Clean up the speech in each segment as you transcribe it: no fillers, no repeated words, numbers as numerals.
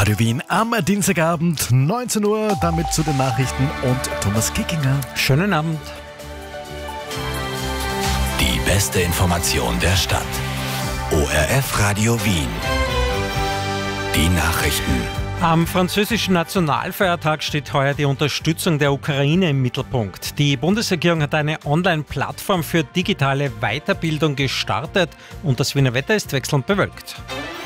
Radio Wien am Dienstagabend, 19 Uhr, damit zu den Nachrichten und Thomas Kickinger. Schönen Abend. Die beste Information der Stadt. ORF Radio Wien. Die Nachrichten. Am französischen Nationalfeiertag steht heuer die Unterstützung der Ukraine im Mittelpunkt. Die Bundesregierung hat eine Online-Plattform für digitale Weiterbildung gestartet und das Wiener Wetter ist wechselnd bewölkt.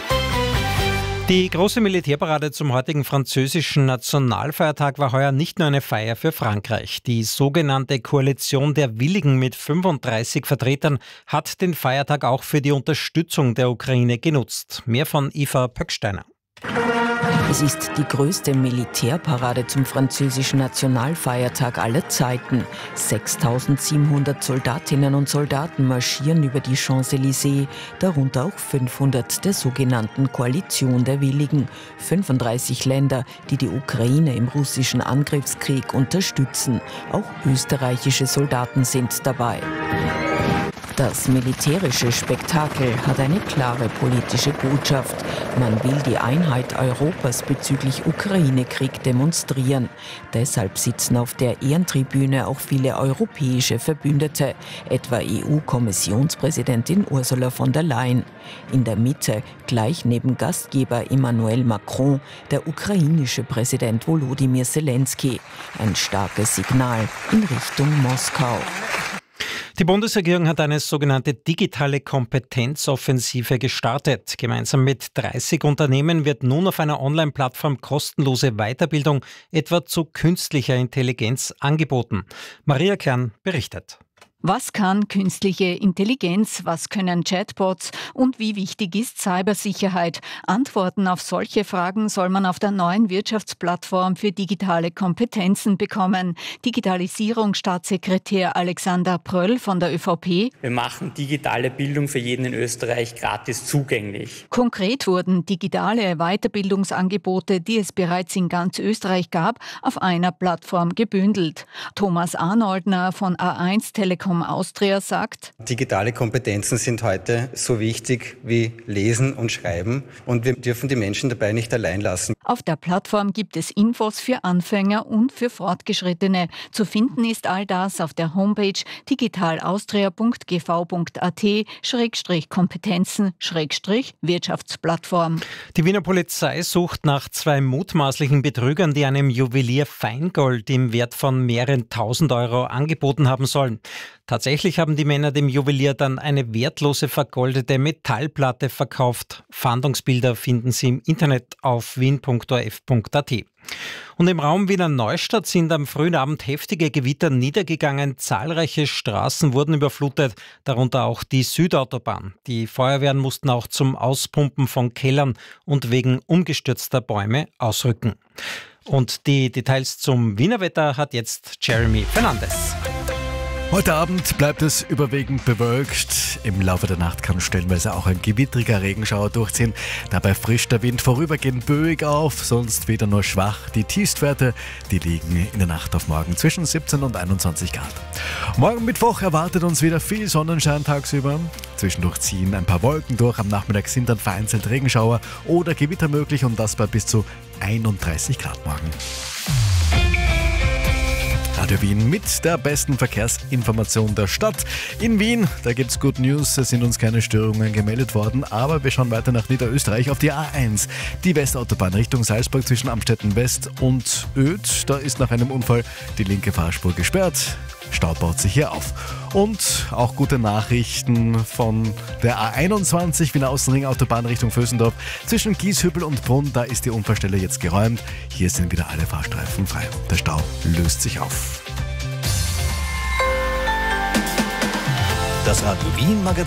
Die große Militärparade zum heutigen französischen Nationalfeiertag war heuer nicht nur eine Feier für Frankreich. Die sogenannte Koalition der Willigen mit 35 Vertretern hat den Feiertag auch für die Unterstützung der Ukraine genutzt. Mehr von Eva Pöcksteiner. Es ist die größte Militärparade zum französischen Nationalfeiertag aller Zeiten. 6.700 Soldatinnen und Soldaten marschieren über die Champs-Élysées, darunter auch 500 der sogenannten Koalition der Willigen. 35 Länder, die die Ukraine im russischen Angriffskrieg unterstützen. Auch österreichische Soldaten sind dabei. Das militärische Spektakel hat eine klare politische Botschaft. Man will die Einheit Europas bezüglich Ukraine-Krieg demonstrieren. Deshalb sitzen auf der Ehrentribüne auch viele europäische Verbündete, etwa EU-Kommissionspräsidentin Ursula von der Leyen. In der Mitte, gleich neben Gastgeber Emmanuel Macron, der ukrainische Präsident Volodymyr Zelensky. Ein starkes Signal in Richtung Moskau. Die Bundesregierung hat eine sogenannte digitale Kompetenzoffensive gestartet. Gemeinsam mit 30 Unternehmen wird nun auf einer Online-Plattform kostenlose Weiterbildung etwa zu künstlicher Intelligenz angeboten. Maria Kern berichtet. Was kann künstliche Intelligenz, was können Chatbots und wie wichtig ist Cybersicherheit? Antworten auf solche Fragen soll man auf der neuen Wirtschaftsplattform für digitale Kompetenzen bekommen. Digitalisierungsstaatssekretär Alexander Pröll von der ÖVP. Wir machen digitale Bildung für jeden in Österreich gratis zugänglich. Konkret wurden digitale Weiterbildungsangebote, die es bereits in ganz Österreich gab, auf einer Plattform gebündelt. Thomas Arnoldner von A1 Telekom Austria sagt: Digitale Kompetenzen sind heute so wichtig wie Lesen und Schreiben und wir dürfen die Menschen dabei nicht allein lassen. Auf der Plattform gibt es Infos für Anfänger und für Fortgeschrittene. Zu finden ist all das auf der Homepage digitalaustria.gv.at/kompetenzen/Wirtschaftsplattform. Die Wiener Polizei sucht nach 2 mutmaßlichen Betrügern, die einem Juwelier Feingold im Wert von mehreren tausend Euro angeboten haben sollen. Tatsächlich haben die Männer dem Juwelier dann eine wertlose vergoldete Metallplatte verkauft. Fahndungsbilder finden Sie im Internet auf wien.orf.at. Und im Raum Wiener Neustadt sind am frühen Abend heftige Gewitter niedergegangen. Zahlreiche Straßen wurden überflutet, darunter auch die Südautobahn. Die Feuerwehren mussten auch zum Auspumpen von Kellern und wegen umgestürzter Bäume ausrücken. Und die Details zum Wiener Wetter hat jetzt Jeremy Fernandes. Heute Abend bleibt es überwiegend bewölkt. Im Laufe der Nacht kann stellenweise auch ein gewittriger Regenschauer durchziehen. Dabei frischt der Wind vorübergehend böig auf, sonst wieder nur schwach. Die Tiefstwerte, die liegen in der Nacht auf morgen zwischen 17 und 21 Grad. Morgen Mittwoch erwartet uns wieder viel Sonnenschein tagsüber. Zwischendurch ziehen ein paar Wolken durch. Am Nachmittag sind dann vereinzelt Regenschauer oder Gewitter möglich und das bei bis zu 31 Grad morgen. Radio Wien mit der besten Verkehrsinformation der Stadt. In Wien, da gibt es Good News, es sind uns keine Störungen gemeldet worden, aber wir schauen weiter nach Niederösterreich auf die A1. Die Westautobahn Richtung Salzburg zwischen Amstetten West und Oedt. Da ist nach einem Unfall die linke Fahrspur gesperrt. Stau baut sich hier auf. Und auch gute Nachrichten von der A21 Wiener Außenring Autobahn Richtung Vösendorf. Zwischen Gieshüppel und Brunn, da ist die Unfallstelle jetzt geräumt. Hier sind wieder alle Fahrstreifen frei. Der Stau löst sich auf. Das Radio Wien Magazin.